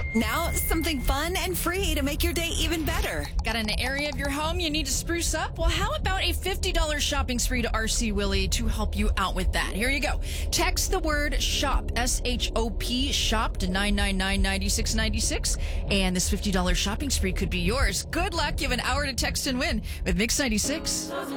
Now, something fun and free to make your day even better. Got an area of your home you need to spruce up? Well, how about a $50 shopping spree to RC Willie to help you out with that? Here you go. Text the word SHOP, S-H-O-P, SHOP to 999-9696, and this $50 shopping spree could be yours. Good luck. You have an hour to text and win with Mix 96.